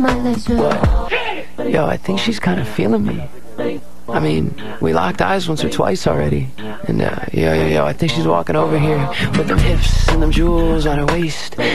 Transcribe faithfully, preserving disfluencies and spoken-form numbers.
What? Yo, I think she's kind of feeling me. I mean, we locked eyes once or twice already. And uh, yo, yo, yo, I think she's walking over here with them hips and them jewels on her waist.